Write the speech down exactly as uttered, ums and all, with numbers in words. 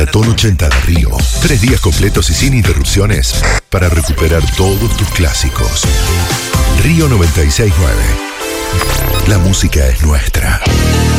Maratón ochenta de Río. Tres días completos y sin interrupciones para recuperar todos tus clásicos. Río noventa y seis punto nueve. La música es nuestra.